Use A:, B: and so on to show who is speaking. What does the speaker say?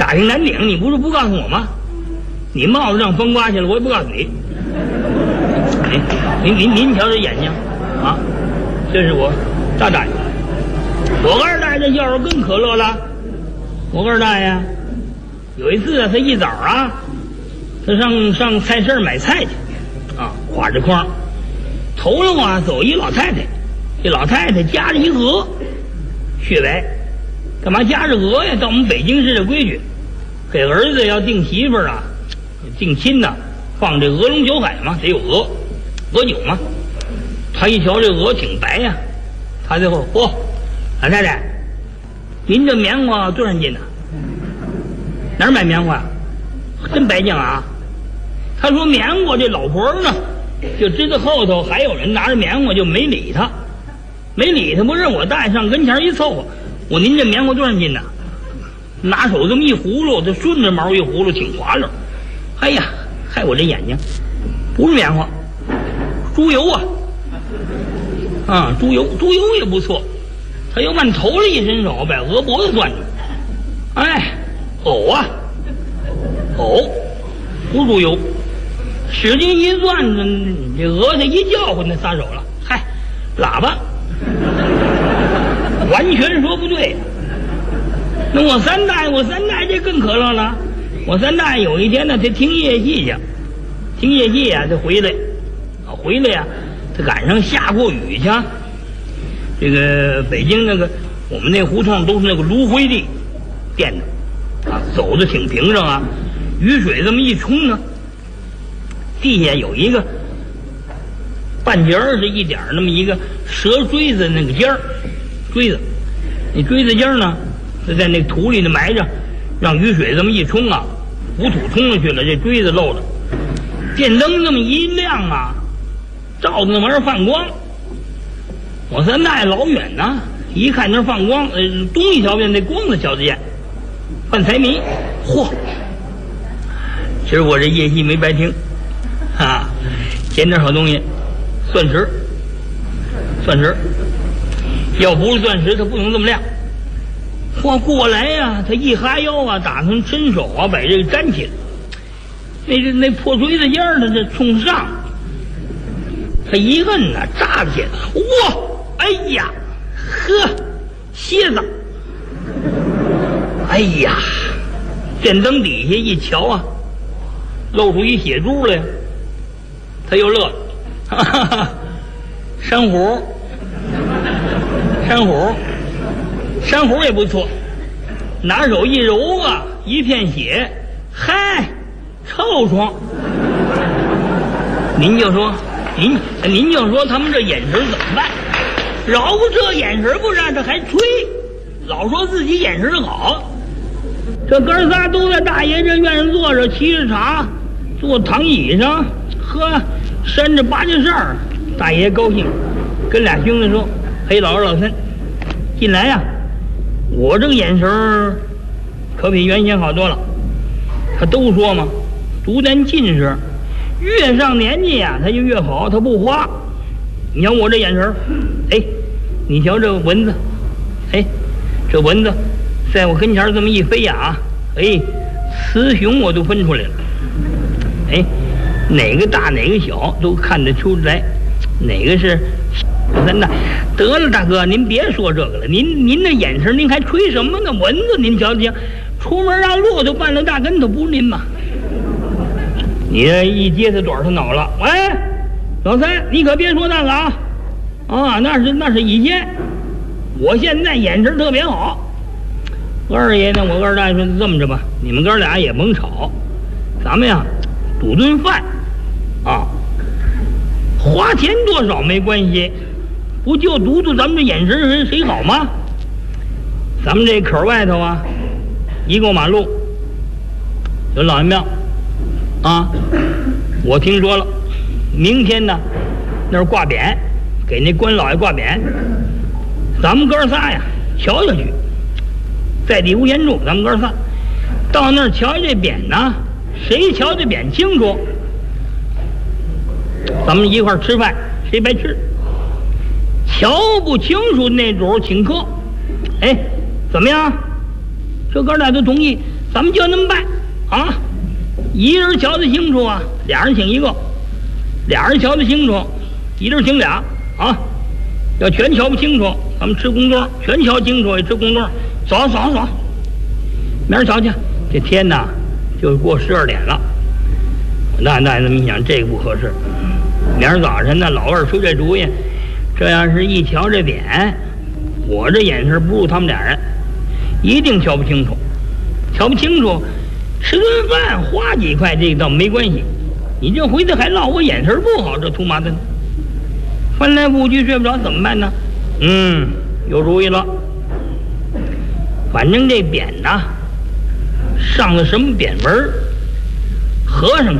A: 打听南顶，你不是不告诉我吗？你帽子让风刮去了，我也不告诉你。您瞧这眼睛啊，这是我大大爷。我二大爷这要是更可乐了。我二大爷有一次啊，他一早啊，他上菜市买菜去啊，挎着筐，头了啊走一老太太，这老太太夹着一鹅，雪白，干嘛夹着鹅呀？到我们北京市的规矩，给儿子要定媳妇啊，定亲呐，放这鹅龙酒海嘛，得有鹅酒嘛。他一瞧这鹅挺白呀，他最后嚯，老太太，您这棉花多少斤呢？哪儿买棉花呀？真白净啊！他说棉花这老婆呢，就知道后头还有人拿着棉花，就没理他，不是我大爷上跟前一凑合，我您这棉花多少斤呢？拿手这么一葫芦，他顺着毛一葫芦，挺滑溜。哎呀，害我这眼睛，不是棉花，猪油啊！啊，猪油也不错。他又往头里一伸手，把鹅脖子攥住。哎，藕啊，藕，不是猪油。使劲一攥，这鹅它一叫唤，它撒手了。嗨，喇叭，完全说不对。那我三大爷这更可乐了。我三大爷有一天呢，他听夜戏去，他回来呀，他赶上下过雨去。这个北京那个我们那胡同都是那个芦灰地垫的啊，走的挺平整啊，雨水这么一冲呢，地下有一个半截儿是一点那么一个蛇锥子那个尖儿，锥子，那锥子尖儿呢，就在那土里呢埋着，让雨水这么一冲啊，浮土冲上去了，这锥子漏了，电灯这么一亮啊，照着那玩意儿放光。我三大爷老远呢，一看那放光，东一瞧见那光子瞧得见，犯财迷，嚯！其实我这夜戏没白听，啊，捡点好东西，钻石，要不是钻石，它不能这么亮。嚯，过来呀，他一哈腰啊，打算伸手啊，把这个粘起来。那破锥子尖儿的这冲上，他一摁呐，扎起来，哇！哎呀，呵，蝎子！哎呀，电灯底下一瞧啊，露出一血珠来，他又乐了，哈哈哈！珊瑚也不错，拿手一揉啊，一片血，嗨，臭疮！您就说他们这眼神怎么办？饶不这眼神不让，这还吹，老说自己眼神好。这哥仨都在大爷这院上坐着，沏着茶，坐躺椅上，呵，扇着八件事儿。大爷高兴，跟俩兄弟说：“嘿，老二老三，进来呀！我这个眼神可比原先好多了。他都说嘛，独担近视，越上年纪呀，他就越好，他不花。你瞧我这眼神，哎，你瞧这蚊子，哎，这蚊子在我跟前这么一飞呀，哎，雌雄我都分出来了，哎，哪个大哪个小都看得出来，哪个是真的。得了，大哥，您别说这个了，您的眼神，您还吹什么呢？蚊子，您瞧瞧，出门让骆驼绊了大跟头，不是您吗？你这一接他短他恼了，喂，老三，你可别说那个啊！啊，那是以前，我现在眼神特别好。二爷呢，我二大爷说这么着吧，你们哥俩也甭吵，咱们呀赌顿饭，啊，花钱多少没关系，不就赌咱们这眼神谁好吗？咱们这口外头啊，一过马路有老爷庙。啊，我听说了，明天呢，那儿挂匾，给那关老爷挂匾。咱们哥仨呀，瞧瞧去，在地无闲处，咱们哥仨到那儿瞧这匾呢，谁瞧这匾清楚，咱们一块儿吃饭，谁白吃。瞧不清楚那主请客，哎，怎么样？这哥俩都同意， 咱们就那么办啊！一人瞧得清楚啊，俩人请一个；俩人瞧得清楚，一人请俩啊！要全瞧不清楚，咱们吃公桌；全瞧清楚也吃公桌。走，明儿瞧去。这天呐，就过12点了。那么想，这个不合适。明儿早晨呢，老二出这主意，这要是一瞧这点，我这眼神不如他们俩人，一定瞧不清楚。瞧不清楚，吃顿饭花几块，这倒没关系。你这回头还闹我眼神不好，这图麻烦。翻来覆去睡不着，怎么办呢？有主意了。反正这匾呐，上了什么匾文，和尚